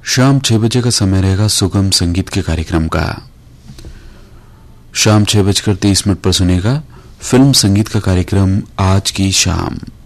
शाम 6 बजे का समय रहेगा सुगम संगीत के कार्यक्रम का। शाम 6:30 पर सुनेगा फिल्म संगीत का कार्यक्रम आज की शाम।